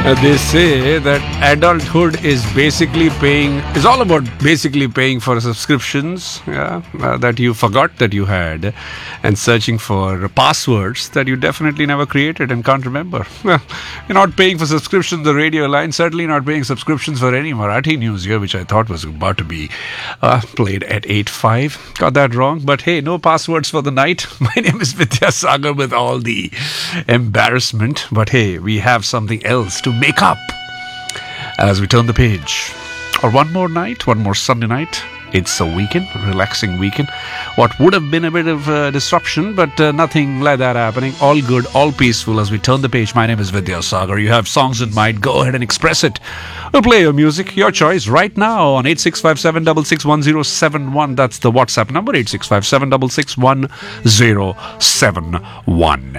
They say that adulthood is all about basically paying for subscriptions that you forgot that you had, and searching for passwords that you definitely never created and can't remember. Well, you're not paying for subscriptions to the radio line, certainly not paying subscriptions for any Marathi news here, which I thought was about to be played at 8:05. Got that wrong, but hey, no passwords for the night. My name is Vidyasagar with all the embarrassment, but hey, we have something else to make up as we turn the page. Or one more night, one more Sunday night. It's a weekend, a relaxing weekend. What would have been a bit of disruption, but nothing like that happening. All good, all peaceful as we turn the page. My name is Vidyasagar. You have songs in mind, go ahead and express it. We'll play your music, your choice, right now on 8657661071. That's the WhatsApp number, 8657661071.